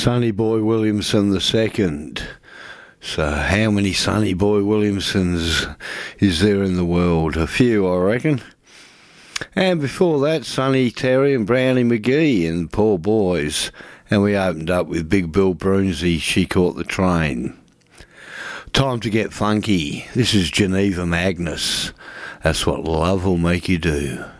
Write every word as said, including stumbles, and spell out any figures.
Sonny Boy Williamson the second. So how many Sonny Boy Williamsons is there in the world? A few, I reckon. And before that, Sonny Terry and Brownie McGee and Poor Boys. And we opened up with Big Bill Brunsey, She Caught the Train. Time to get funky. This is Geneva Magnus. That's what love will make you do.